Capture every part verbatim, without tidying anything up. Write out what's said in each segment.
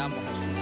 amo Jesús.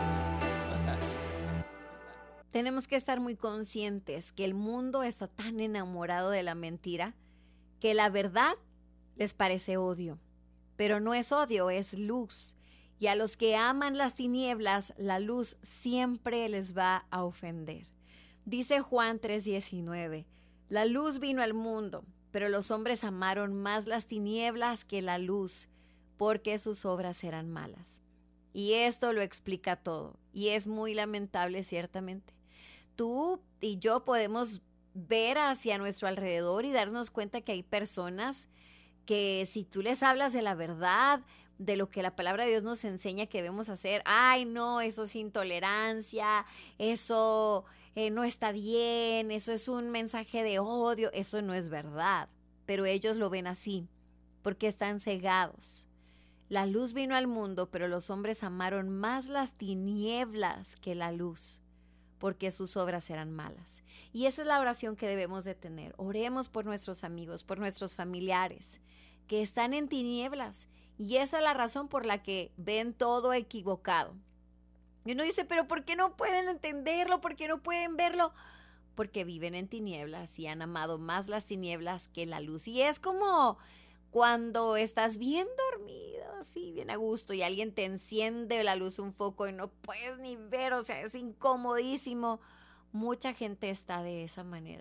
Tenemos que estar muy conscientes que el mundo está tan enamorado de la mentira que la verdad les parece odio. Pero no es odio, es luz. Y a los que aman las tinieblas, la luz siempre les va a ofender. Dice Juan tres diecinueve, la luz vino al mundo, pero los hombres amaron más las tinieblas que la luz, porque sus obras eran malas. Y esto lo explica todo, y es muy lamentable ciertamente. Tú y yo podemos ver hacia nuestro alrededor y darnos cuenta que hay personas que si tú les hablas de la verdad, de lo que la palabra de Dios nos enseña que debemos hacer, ay no, eso es intolerancia, eso eh, no está bien, eso es un mensaje de odio, eso no es verdad, pero ellos lo ven así, porque están cegados. La luz vino al mundo, pero los hombres amaron más las tinieblas que la luz, porque sus obras eran malas. Y esa es la oración que debemos de tener. Oremos por nuestros amigos, por nuestros familiares, que están en tinieblas. Y esa es la razón por la que ven todo equivocado. Y uno dice, pero ¿por qué no pueden entenderlo? ¿Por qué no pueden verlo? Porque viven en tinieblas y han amado más las tinieblas que la luz. Y es como cuando estás bien dormido, así bien a gusto, y alguien te enciende la luz, un foco, y no puedes ni ver, o sea, es incomodísimo. Mucha gente está de esa manera.